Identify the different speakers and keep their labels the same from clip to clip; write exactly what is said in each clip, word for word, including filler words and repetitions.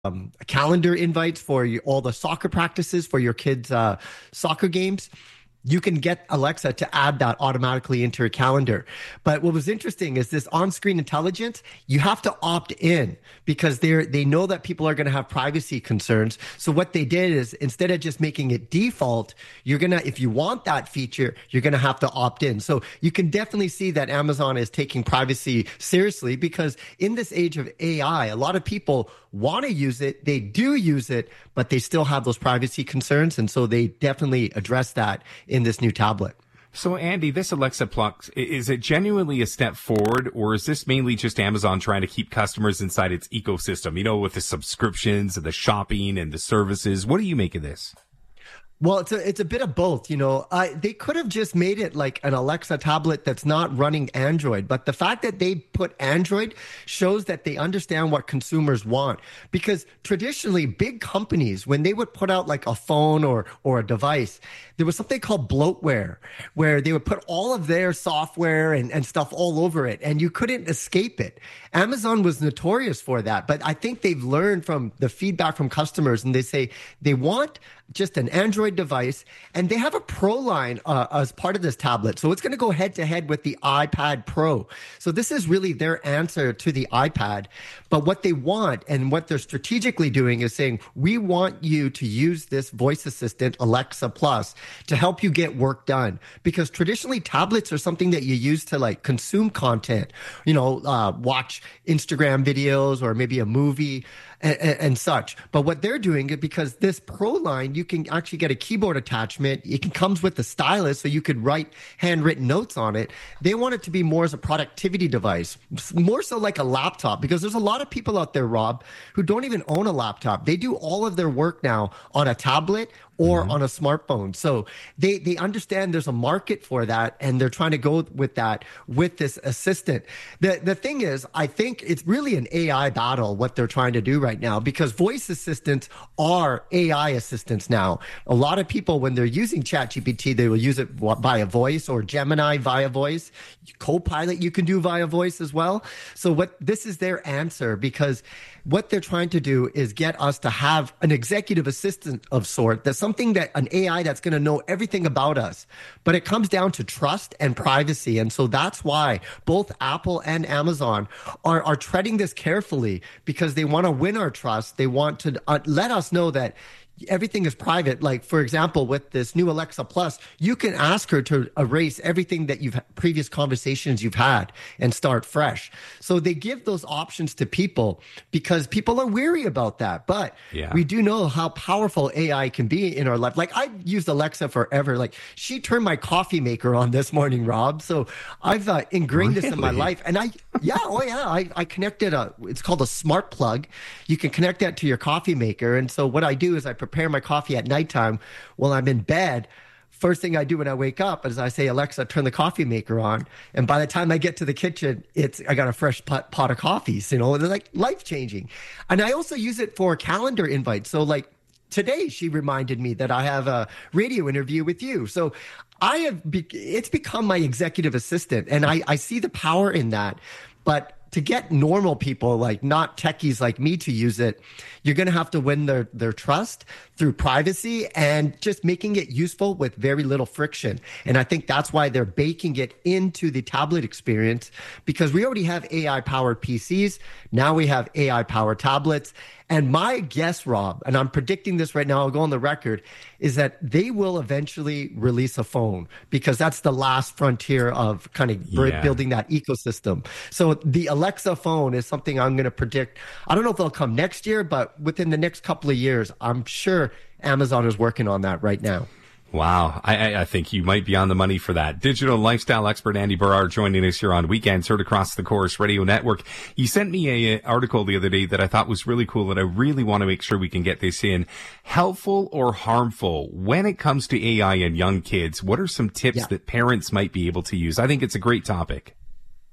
Speaker 1: um, calendar invites for you, all the soccer practices for your kids' uh, soccer games. You can get Alexa to add that automatically into your calendar. But what was interesting is this on-screen intelligence, you have to opt in because they're, they know that people are going to have privacy concerns. So what they did is instead of just making it default, you're going to, if you want that feature, you're going to have to opt in. So you can definitely see that Amazon is taking privacy seriously because in this age of A I, a lot of people want to use it. They do use it, but they still have those privacy concerns. And so they definitely address that in this new tablet.
Speaker 2: So, Andy, this Alexa Plus, is it genuinely a step forward, or is this mainly just Amazon trying to keep customers inside its ecosystem, you know, with the subscriptions and the shopping and the services? What do you make of this?
Speaker 1: Well, it's a, it's a bit of both, you know. Uh, they could have just made it like an Alexa tablet that's not running Android. But the fact that they put Android shows that they understand what consumers want. Because traditionally, big companies, when they would put out like a phone or, or a device, there was something called bloatware, where they would put all of their software and, and stuff all over it, and you couldn't escape it. Amazon was notorious for that. But I think they've learned from the feedback from customers, and they say they want just an Android device, and they have a Pro line uh, as part of this tablet. So it's going to go head to head with the iPad Pro. So this is really their answer to the iPad. But what they want and what they're strategically doing is saying, we want you to use this voice assistant, Alexa Plus, to help you get work done. Because traditionally tablets are something that you use to like consume content, you know, uh, watch Instagram videos or maybe a movie. And, and, and such. But what they're doing is because this Pro line, you can actually get a keyboard attachment. It can, comes with the stylus, so you could write handwritten notes on it. They want it to be more as a productivity device, more so like a laptop, because there's a lot of people out there, Rob, who don't even own a laptop. They do all of their work now on a tablet or mm-hmm. on a smartphone. So they, they understand there's a market for that, and they're trying to go with that with this assistant. The, the thing is, I think it's really an A I battle, what they're trying to do right now, because voice assistants are A I assistants now. A lot of people, when they're using ChatGPT, they will use it via voice, or Gemini via voice. Copilot you can do via voice as well. So what this is their answer, because what they're trying to do is get us to have an executive assistant of sort. That's something that an A I that's going to know everything about us. But it comes down to trust and privacy. And so that's why both Apple and Amazon are, are treading this carefully, because they want to win our trust. They want to uh, let us know that everything is private. Like, for example, with this new Alexa Plus, you can ask her to erase everything that you've previous conversations you've had and start fresh. So they give those options to people because people are weary about that. But yeah. we do know how powerful A I can be in our life. Like, I've used Alexa forever. Like, she turned my coffee maker on this morning, Rob. So I've uh, ingrained really? this in my life. And I, yeah, oh yeah, I, I connected a, it's called a smart plug. You can connect that to your coffee maker. And so what I do is I prepare my coffee at nighttime while I'm in bed. First thing I do when I wake up is I say, Alexa, turn the coffee maker on. And by the time I get to the kitchen, it's I got a fresh pot, pot of coffees, you know, they're like life changing. And I also use it for calendar invites. So like today, she reminded me that I have a radio interview with you. So I have, be- it's become my executive assistant, and I, I see the power in that. But to get normal people, like not techies like me, to use it, you're going to have to win their, their trust through privacy and just making it useful with very little friction. And I think that's why they're baking it into the tablet experience, because we already have A I-powered P Cs. Now we have A I-powered tablets. And my guess, Rob, and I'm predicting this right now, I'll go on the record, is that they will eventually release a phone, because that's the last frontier of kind of yeah. building that ecosystem. So the Alexa phone is something I'm going to predict. I don't know if they'll come next year, but within the next couple of years, I'm sure Amazon is working on that right now.
Speaker 2: Wow. I, I think you might be on the money for that. Digital lifestyle expert Andy Baryer joining us here on Weekends Heard Across the Chorus Radio Network. You sent me an article the other day that I thought was really cool, and I really want to make sure we can get this in. Helpful or harmful when it comes to A I and young kids? What are some tips yeah. that parents might be able to use? I think it's a great topic.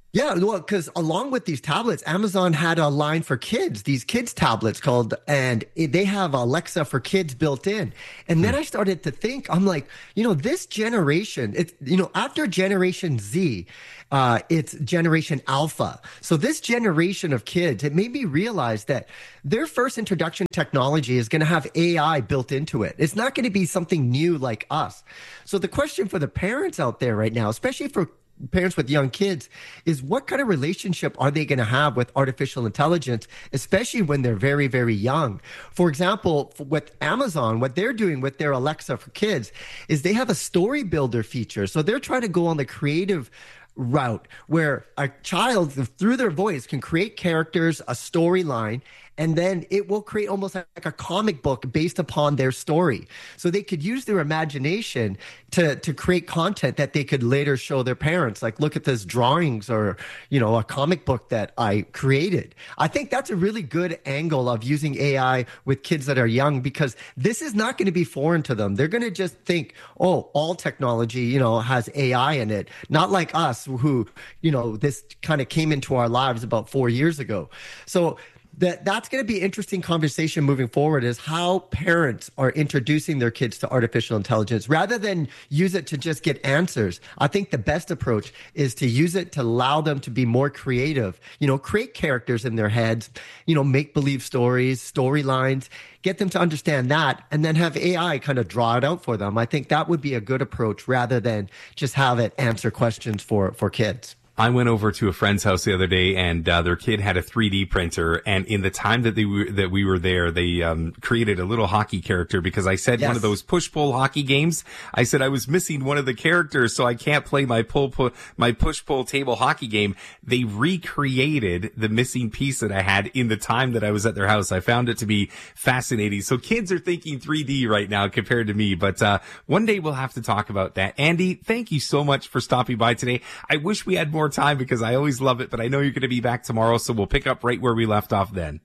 Speaker 1: Yeah, well, because along with these tablets, Amazon had a line for kids, these kids tablets called, and it, they have Alexa for Kids built in. And then I started to think, I'm like, you know, this generation, it's, you know, after Generation Z, uh, it's Generation Alpha. So this generation of kids, it made me realize that their first introduction technology is going to have A I built into it. It's not going to be something new like us. So the question for the parents out there right now, especially for parents with young kids, is what kind of relationship are they going to have with artificial intelligence, especially when they're very, very young? For example, with Amazon, what they're doing with their Alexa for Kids is they have a story builder feature. So they're trying to go on the creative route where a child, through their voice, can create characters, a storyline, and then it will create almost like a comic book based upon their story. So they could use their imagination to, to create content that they could later show their parents. Like, look at this drawings or, you know, a comic book that I created. I think that's a really good angle of using A I with kids that are young, because this is not going to be foreign to them. They're going to just think, oh, all technology, you know, has A I in it. Not like us who, you know, this kind of came into our lives about four years ago. So That that's going to be an interesting conversation moving forward, is how parents are introducing their kids to artificial intelligence rather than use it to just get answers. I think the best approach is to use it to allow them to be more creative, you know, create characters in their heads, you know, make believe stories, storylines, get them to understand that, and then have A I kind of draw it out for them. I think that would be a good approach rather than just have it answer questions for, for kids.
Speaker 2: I went over to a friend's house the other day, and uh, their kid had a three D printer. And in the time that they were, that we were there, they um, created a little hockey character, because I said yes. One of those push pull hockey games. I said I was missing one of the characters, so I can't play my pull pull my push pull table hockey game. They recreated the missing piece that I had in the time that I was at their house. I found it to be fascinating. So kids are thinking three D right now compared to me, but uh one day we'll have to talk about that. Andy, thank you so much for stopping by today. I wish we had more time, because I always love it, but I know you're going to be back tomorrow, so we'll pick up right where we left off then.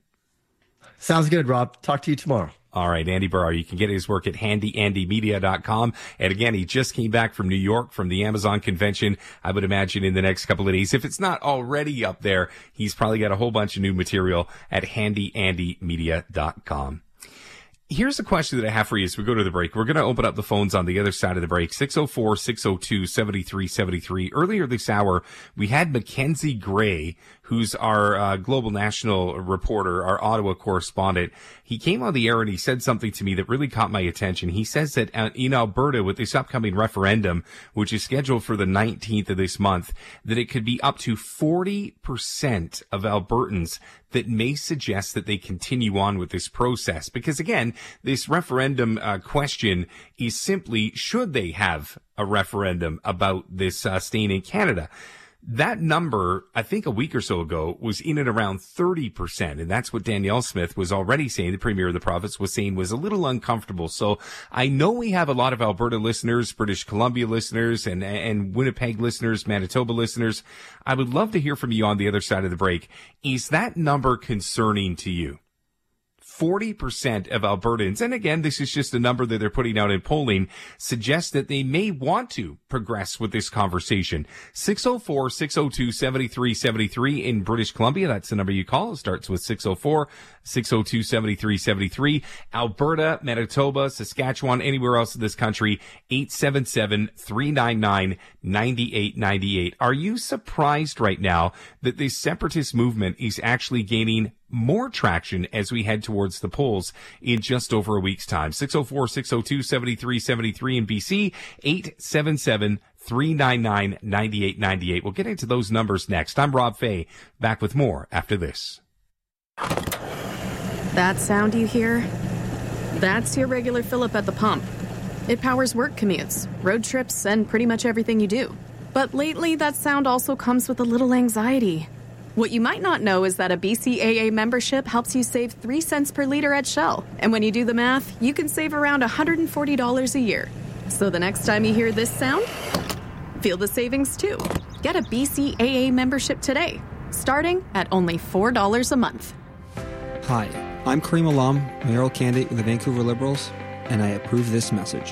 Speaker 1: Sounds good, Rob. Talk to you tomorrow.
Speaker 2: All right, Andy Barr. You can get his work at handy andy media dot com. And again, he just came back from New York from the Amazon convention. I would imagine in the next couple of days, if it's not already up there, he's probably got a whole bunch of new material at handy andy media dot com. Here's a question that I have for you as we go to the break. We're going to open up the phones on the other side of the break. six oh four, six oh two, seven three seven three. Earlier this hour, we had Mackenzie Gray, who's our uh, global national reporter, our Ottawa correspondent. He came on the air and he said something to me that really caught my attention. He says that in Alberta, with this upcoming referendum, which is scheduled for the nineteenth of this month, that it could be up to forty percent of Albertans that may suggest that they continue on with this process. Because again, this referendum uh, question is simply, should they have a referendum about this uh, staying in Canada? That number, I think a week or so ago, was in and around thirty percent. And that's what Danielle Smith was already saying, the Premier of the province was saying was a little uncomfortable. So I know we have a lot of Alberta listeners, British Columbia listeners, and, and Winnipeg listeners, Manitoba listeners. I would love to hear from you on the other side of the break. Is that number concerning to you? forty percent of Albertans, and again, this is just a number that they're putting out in polling, suggest that they may want to progress with this conversation. six oh four, six oh two, seven three seven three in British Columbia. That's the number you call. It starts with six oh four, six oh two, seven three seven three. Alberta, Manitoba, Saskatchewan, anywhere else in this country, eight seven seven, three nine nine, nine eight nine eight. Are you surprised right now that this separatist movement is actually gaining more traction as we head towards the polls in just over a week's time? six oh four, six oh two, seven three seven three in B C, eight seven seven, three nine nine, nine eight nine eight. We'll get into those numbers next. I'm Rob Fay, back with more after this.
Speaker 3: That sound you hear? That's your regular fill-up at the pump. It powers work commutes, road trips, and pretty much everything you do. But lately, that sound also comes with a little anxiety. What you might not know is that a B C A A membership helps you save three cents per liter at Shell. And when you do the math, you can save around one hundred forty dollars a year. So the next time you hear this sound, feel the savings too. Get a B C A A membership today, starting at only four dollars a month.
Speaker 4: Hi, I'm Kareem Alam, mayoral candidate with the Vancouver Liberals, and I approve this message.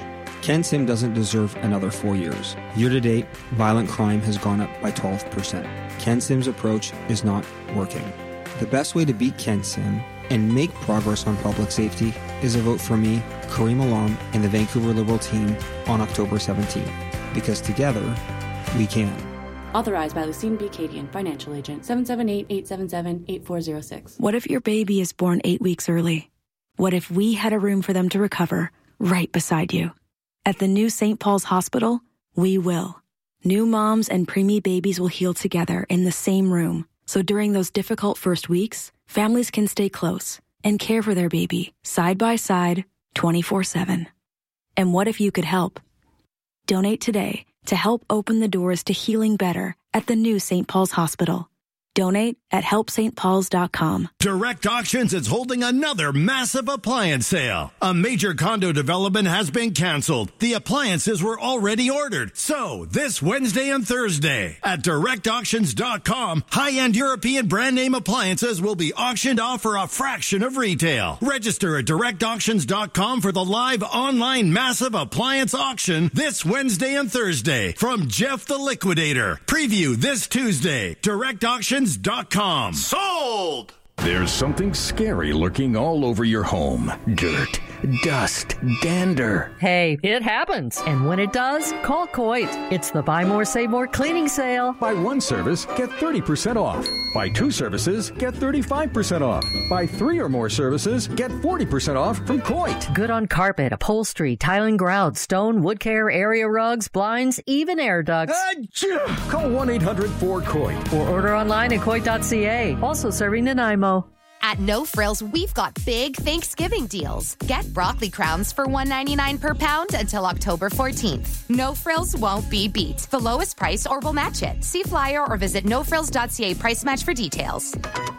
Speaker 4: Ken Sim doesn't deserve another four years. Year to date, violent crime has gone up by twelve percent. Ken Sim's approach is not working. The best way to beat Ken Sim and make progress on public safety is a vote for me, Kareem Alam, and the Vancouver Liberal team on October seventeenth. Because together, we can.
Speaker 5: Authorized by Lucine B. Cadian, financial agent, seven seven eight, eight seven seven, eight four zero six.
Speaker 6: What if your baby is born eight weeks early? What if we had a room for them to recover right beside you? At the new Saint Paul's Hospital, we will. New moms and preemie babies will heal together in the same room. So during those difficult first weeks, families can stay close and care for their baby side by side, twenty-four seven. And what if you could help? Donate today to help open the doors to healing better at the new Saint Paul's Hospital. Donate at help st pauls dot com.
Speaker 7: Direct Auctions is holding another massive appliance sale. A major condo development has been canceled. The appliances were already ordered. So, this Wednesday and Thursday at direct auctions dot com, high-end European brand name appliances will be auctioned off for a fraction of retail. Register at direct auctions dot com for the live online massive appliance auction this Wednesday and Thursday from Jeff the Liquidator. Preview this Tuesday. direct auctions dot com.
Speaker 8: Sold! There's something scary lurking all over your home. Dirt, dust, dander.
Speaker 9: Hey, it happens. And when it does, call Coit. It's the Buy More, Save More cleaning sale.
Speaker 10: Buy one service, get thirty percent off. Buy two services, get thirty-five percent off. Buy three or more services, get forty percent off from Coit.
Speaker 9: Good on carpet, upholstery, tiling, grout, stone, wood care, area rugs, blinds, even air ducts.
Speaker 10: Achoo! Call one eight hundred four Coit.
Speaker 9: Or order online at coit dot c a. Also serving Nanaimo.
Speaker 11: At No Frills, we've got big Thanksgiving deals. Get broccoli crowns for one ninety-nine per pound until October fourteenth. No Frills won't be beat. The lowest price or we'll match it. See flyer or visit no frills dot c a price match for details.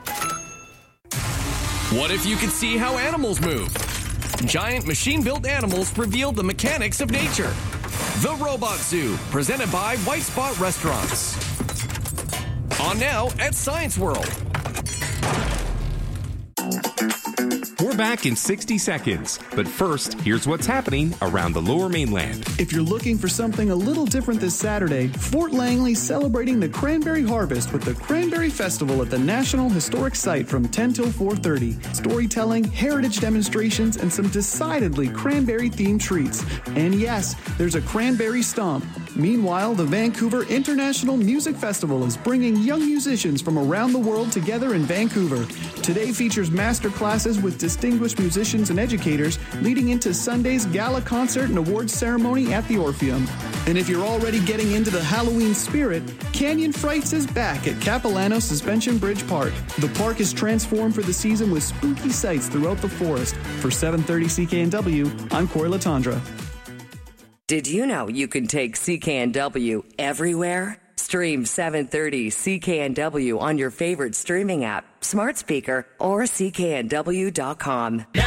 Speaker 12: What if you could see how animals move? Giant machine-built animals reveal the mechanics of nature. The Robot Zoo, presented by White Spot Restaurants. On now at Science World.
Speaker 2: We're back in sixty seconds. But first, here's what's happening around the Lower Mainland.
Speaker 13: If you're looking for something a little different this Saturday, Fort Langley's celebrating the cranberry harvest with the Cranberry Festival at the National Historic Site from ten till four thirty. Storytelling, heritage demonstrations, and some decidedly cranberry-themed treats. And yes, there's a cranberry stomp. Meanwhile, the Vancouver International Music Festival is bringing young musicians from around the world together in Vancouver. Today features master classes with distinguished musicians and educators, leading into Sunday's gala concert and awards ceremony at the Orpheum. And if you're already getting into the Halloween spirit, Canyon Frights is back at Capilano Suspension Bridge Park. The park is transformed for the season with spooky sights throughout the forest. For seven thirty C K N W, I'm Corey Latondra.
Speaker 14: Did you know you can take C K N W everywhere? Stream seven thirty C K N W on your favorite streaming app, smart speaker, or C K N W dot com.